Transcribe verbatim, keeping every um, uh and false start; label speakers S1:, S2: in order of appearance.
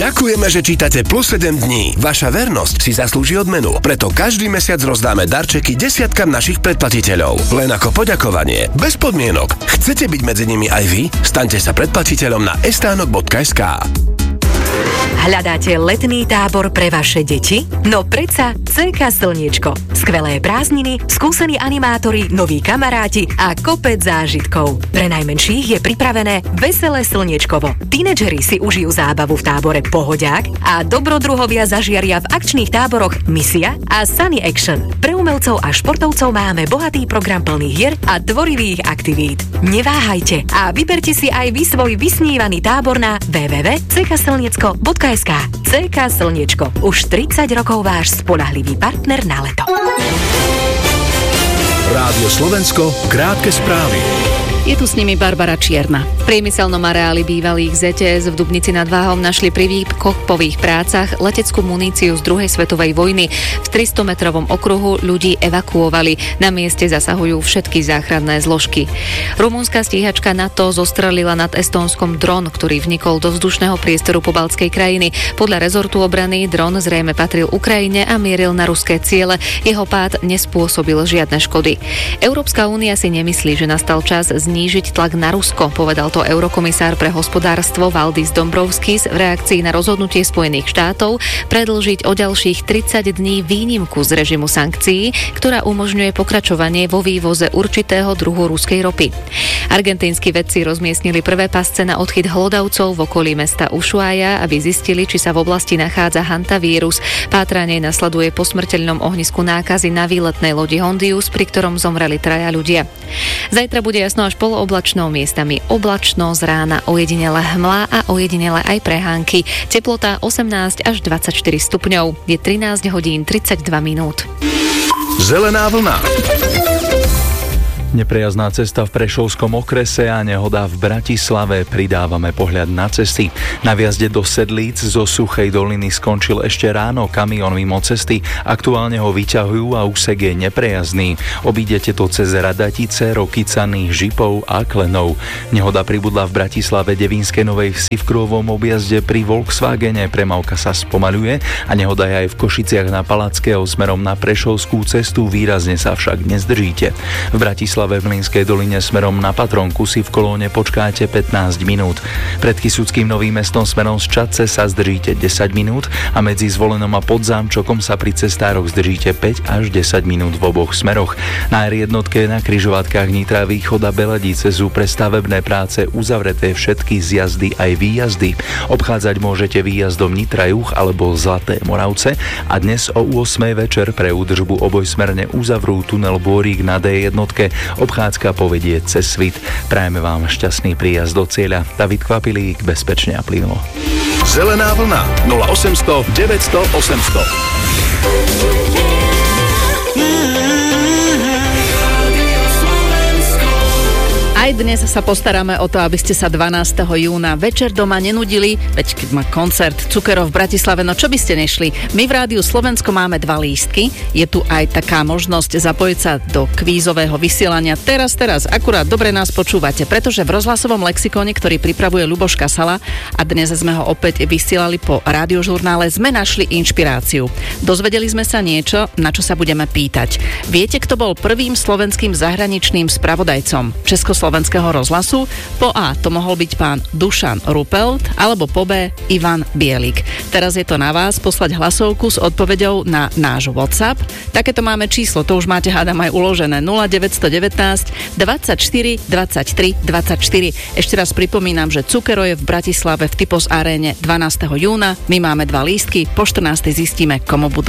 S1: Ďakujeme, že čítate Plus sedem dní. Vaša vernosť si zaslúži odmenu. Preto každý mesiac rozdáme darčeky desiatkam našich predplatiteľov. Len ako poďakovanie. Bez podmienok. Chcete byť medzi nimi aj vy? Staňte sa predplatiteľom na estánok bodka es ká.
S2: Hľadáte letný tábor pre vaše deti? No predsa cé ká Slniečko. Skvelé prázdniny, skúsení animátori, noví kamaráti a kopec zážitkov. Pre najmenších je pripravené veselé slniečkovo. Tínedžeri si užijú zábavu v tábore Pohodiak a dobrodruhovia zažiaria v akčných táboroch Misia a Sunny Action. Pre umelcov a športovcov máme bohatý program plných hier a tvorivých aktivít. Neváhajte a vyberte si aj vy svoj vysnívaný tábor na w w w bodka c k slniecko bodka es ká. cé ká Slniečko. Už tridsať rokov váš spoľahlivý partner na leto.
S1: Rádio Slovensko, krátke správy.
S3: Je tu s nimi Barbara Čierna. V priemyselnom areáli bývalých zet té es v Dubnici nad Váhom našli pri výkopových prácach leteckú muníciu z druhej svetovej vojny. V tristometrovom okruhu ľudí evakuovali. Na mieste zasahujú všetky záchranné zložky. Rumunská stíhačka NATO zostrelila nad Estónskom dron, ktorý vnikol do vzdušného priestoru pobaltskej krajiny. Podľa rezortu obrany dron zrejme patril Ukrajine a mieril na ruské ciele. Jeho pád nespôsobil žiadne škody. Európska únia si nemyslí, že nastal čas znížiť tlak na Rusko, povedal to eurokomisár pre hospodárstvo Valdis Dombrovskis v reakcii na rozhodnutie Spojených štátov predĺžiť o ďalších tridsať dní výnimku z režimu sankcií, ktorá umožňuje pokračovanie vo vývoze určitého druhu ruskej ropy. Argentínsky vedci rozmiestnili prvé pasce na odchyt hlodavcov v okolí mesta Ushuaia, aby zistili, či sa v oblasti nachádza hantavírus. Pátranie nasleduje po smrteľnom ohnisku nákazy na výletnej lodi Hondius, pri ktorom zomreli traja ľudia. Zajtra bude jasno až polooblačno, miestami oblačno, z rána ojedinele hmla a ojedinele aj prehánky. Teplota osemnásť až dvadsaťštyri stupňov. Je trinásť hodín tridsaťdva minút.
S1: Zelená vlna.
S4: Neprejazdná cesta v Prešovskom okrese a nehoda v Bratislave. Pridávame pohľad na cesty. Na vjazde do Sedlíc zo Suchej doliny skončil ešte ráno kamión mimo cesty. Aktuálne ho vyťahujú a úsek je neprejazdný. Obídete to cez Radatice, Rokycany, Žipov a Klenov. Nehoda pribudla v Bratislave Devínskej Novej Vsi v kruhovom objazde pri Volkswagene. Premávka sa spomaľuje a nehoda je aj v Košiciach na Palackého smerom na Prešovskú cestu. Výrazne sa však nezdržíte. V Bratislave v Mlynskej doline smerom na Patronku si v kolóne počkáte pätnásť minút. Pred Kysuckým Novým Mestom smerom z Čadce sa zdržíte desať minút a medzi Zvolenom a Podzámčokom sa pri cestároch zdržíte päť až desať minút v oboch smeroch. Na er jednotke na križovatkách Nitra Východ a Beledice sú pre stavebné práce uzavreté všetky zjazdy aj výjazdy. Obchádzať môžete výjazdom Nitra Juh alebo Zlaté Moravce a dnes o ôsmej večer pre údržbu obojsmerne uzavrú tunel Bôrik na dé jednotke. Obchádzka povedie cez Svit. Prajeme vám šťastný príjazd do cieľa. David Kvapilík, bezpečne a plynulo.
S1: Zelená vlna nula osemsto deväťsto osemsto.
S3: Aj dnes sa postaráme o to, aby ste sa dvanásteho júna večer doma nenudili, veď keď má koncert Cukerov v Bratislave, no čo by ste nešli? My v Rádiu Slovensko máme dva lístky, je tu aj taká možnosť zapojiť sa do kvízového vysielania. Teraz, teraz, akurát dobre nás počúvate, pretože v rozhlasovom lexikóne, ktorý pripravuje Ľuboš Kasala a dnes sme ho opäť vysielali po radiožurnále, sme našli inšpiráciu. Dozvedeli sme sa niečo, na čo sa budeme pýtať. Viete, kto bol prvým slovenským zahraničným spravodajcom Československa slovenského rozhlasu? Po A to mohol byť pán Dušan Rupelt, alebo po B Ivan Bielik. Teraz je to na vás poslať hlasovku s odpoveďou na náš WhatsApp. Takéto máme číslo, to už máte hádam aj uložené nula deväť jedna deväť dvadsaťštyri dvadsaťtri dvadsaťštyri. Ešte raz pripomínam, že Cukero je v Bratislave v Typos Aréne dvanásteho júna. My máme dva lístky, po štrnástej zistíme, komu budú